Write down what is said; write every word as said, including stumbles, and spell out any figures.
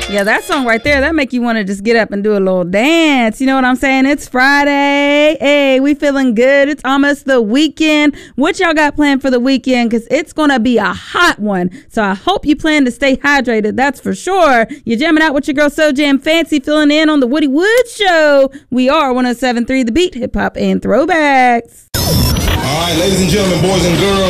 Yeah, that song right there, that make you want to just get up and do a little dance. You know what I'm saying? It's Friday. Hey, we feeling good. It's almost the weekend. What y'all got planned for the weekend? Because it's going to be a hot one. So I hope you plan to stay hydrated. That's for sure. You're jamming out with your girl So Jam Fancy, filling in on the Woody Wood Show. We are one oh seven point three The Beat, hip hop and throwbacks. All right, ladies and gentlemen, boys and girls.